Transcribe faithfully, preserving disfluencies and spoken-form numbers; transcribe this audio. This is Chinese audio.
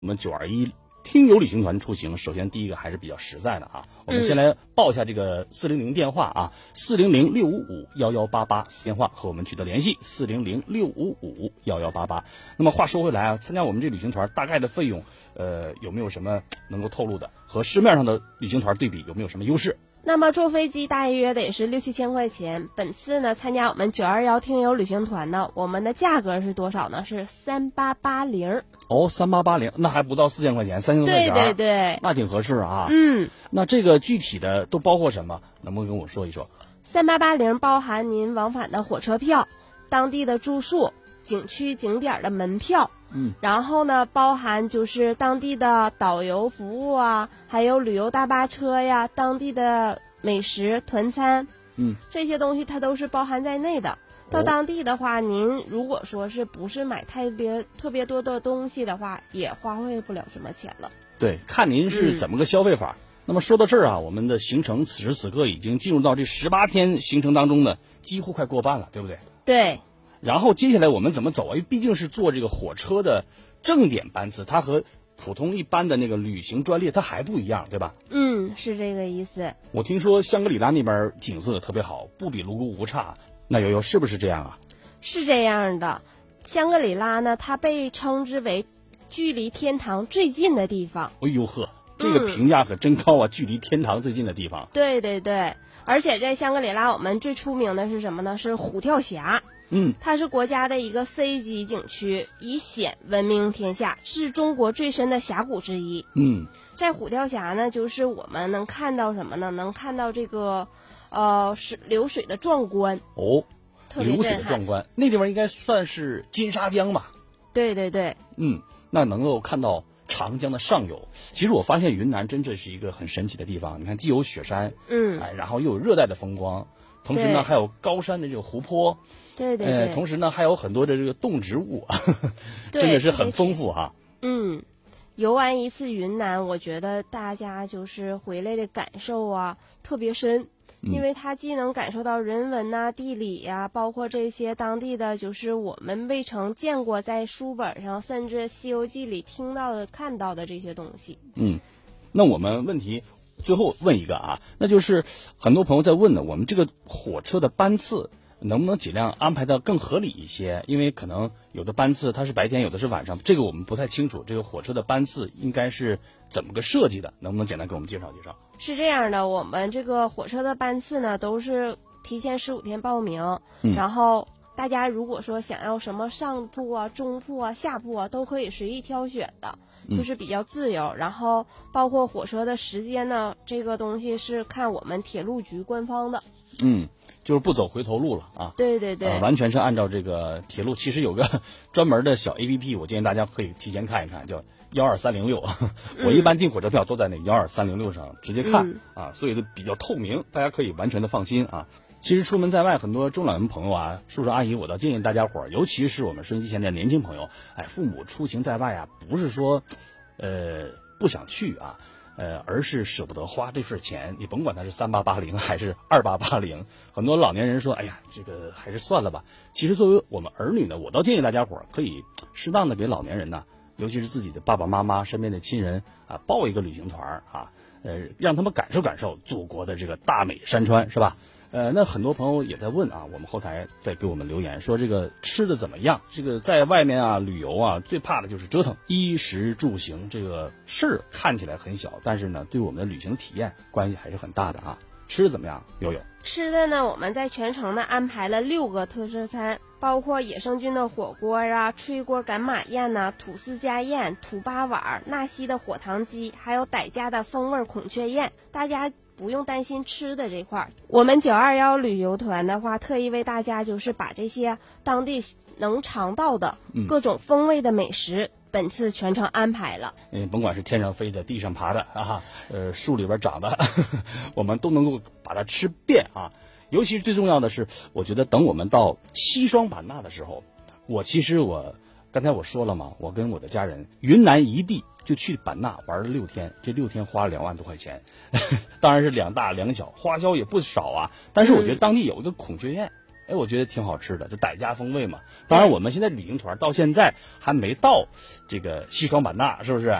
我们九二一听友旅行团出行，首先第一个还是比较实在的啊。我们先来报一下这个四零零电话啊，四零零六五五幺幺八八电话和我们取得联系，四零零六五五幺幺八八。那么话说回来啊，参加我们这旅行团大概的费用，呃，有没有什么能够透露的？和市面上的旅行团对比，有没有什么优势？ 那么坐飞机大约得是六七千块钱。本次呢，参加我们九二幺听友旅行团呢，我们的价格是多少呢？是三八八零。 哦，三八八零，那还不到四千块钱，三千多块钱， 对对对， 那挺合适啊。 嗯， 那这个具体的都包括什么？能不能跟我说一说？ 三八八零包含您往返的火车票、当地的住宿、景区景点的门票。 嗯， 然后呢，包含就是当地的导游服务啊，还有旅游大巴车呀，当地的美食团餐， 嗯， 这些东西它都是包含在内的。到当地的话，您如果说是不是买特别特别多的东西的话，也花费不了什么钱了。 对，看您是怎么个消费法。嗯、那么说到这儿啊，我们的行程此时此刻已经进入到这十八天行程当中呢，几乎快过半了，对不对？ 对。 然后接下来我们怎么走啊？因为毕竟是坐这个火车的正点班次，它和普通一般的那个旅行专列它还不一样，对吧？ 嗯，是这个意思。 我听说香格里拉那边景色特别好，不比泸沽湖差。那悠悠是不是这样啊？ 是这样的，香格里拉呢，它被称之为距离天堂最近的地方。 哎呦呵，这个评价可真高啊！嗯、距离天堂最近的地方。 对对对，而且在香格里拉，我们最出名的是什么呢？是虎跳峡。 嗯， 它是国家的一个 C 级景区，以险闻名天下，是中国最深的峡谷之一。 嗯， 在虎跳峡呢，就是我们能看到什么呢？能看到这个，呃，水流水的壮观。 哦， 特别流水的壮观，那地方应该算是金沙江吧？ 对对对。 嗯，那能够看到长江的上游。其实我发现云南真的是一个很神奇的地方。你看，既有雪山， 嗯， 哎，然后又有热带的风光。同时呢，还有高山的这个湖泊， 对对对， 呃，同时呢，还有很多的这个动植物，真的是很丰富哈。 嗯，游玩一次云南，我觉得大家就是回来的感受啊特别深， 嗯、 因为它既能感受到人文呐、啊、地理呀、啊，包括这些当地的，就是我们未曾见过，在书本上甚至《西游记》里听到的、看到的这些东西。 嗯，那我们问题。最后问一个啊，那就是很多朋友在问呢，我们这个火车的班次能不能尽量安排的更合理一些？因为可能有的班次它是白天，有的是晚上，这个我们不太清楚。这个火车的班次应该是怎么个设计的？能不能简单给我们介绍介绍？ 是这样的，我们这个火车的班次呢，都是提前十五天报名， 嗯、 然后大家如果说想要什么上铺啊、中铺啊、下铺啊，都可以随意挑选的。就是比较自由，然后包括火车的时间呢，这个东西是看我们铁路局官方的。 嗯，就是不走回头路了啊。 对对对、 呃，完全是按照这个铁路。其实有个专门的小 A P P， 我建议大家可以提前看一看，叫幺二三零六。我一般订火车票都在那幺二三零六上直接看、 嗯、 啊，所以都比较透明，大家可以完全的放心啊。其实出门在外，很多中老年朋友啊，叔叔阿姨，我倒建议大家伙儿，尤其是我们收音机前的年轻朋友，哎，父母出行在外啊，不是说，呃，不想去啊，呃，而是舍不得花这份钱。你甭管它是三八八零还是二八八零，很多老年人说，哎呀，这个还是算了吧。其实作为我们儿女呢，我倒建议大家伙儿可以适当的给老年人呢，尤其是自己的爸爸妈妈、身边的亲人啊，报一个旅行团啊，呃，让他们感受感受祖国的这个大美山川，是吧？呃，那很多朋友也在问啊，我们后台在给我们留言说这个吃的怎么样？这个在外面啊旅游啊，最怕的就是折腾，衣食住行这个事儿看起来很小，但是呢，对我们的旅行体验关系还是很大的啊。吃的怎么样？悠悠？ 吃的呢，我们在全程呢安排了六个特色餐，包括野生菌的火锅啊、炊锅赶马宴呐、啊、土司家宴、土八碗、纳西的火塘鸡，还有傣家的风味孔雀宴。大家不用担心吃的这块儿，我们九二幺旅游团的话，特意为大家就是把这些当地能尝到的各种风味的美食。嗯，本次全程安排了， 嗯，甭管是天上飞的、地上爬的啊，呃，树里边长的，呵呵我们都能够把它吃遍啊。尤其是最重要的是，我觉得等我们到西双版纳的时候，我其实我刚才我说了嘛，我跟我的家人云南一地就去版纳玩了六天，这六天花了两万多块钱，呵呵当然是两大两小，花销也不少啊。但是我觉得当地有一个孔雀宴。 哎，我觉得挺好吃的，就傣家风味嘛。当然，我们现在旅行团到现在还没到这个西双版纳，是不是？